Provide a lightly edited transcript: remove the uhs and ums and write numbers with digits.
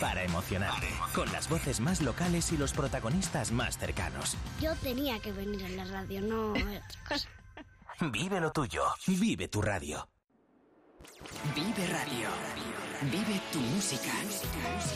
para emocionarte, con las voces más locales y los protagonistas más cercanos. Yo tenía que venir a la radio, no otra cosa. Vive lo tuyo, vive tu radio. Vive Radio. Vive tu música.